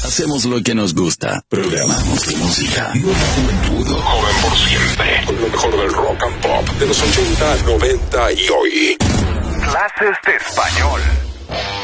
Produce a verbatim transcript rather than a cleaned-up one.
Hacemos lo que nos gusta. Programamos tu música. Nueva juventud. Joven por siempre. Con lo mejor del rock and pop de los ochenta, noventa y hoy. Clases de español.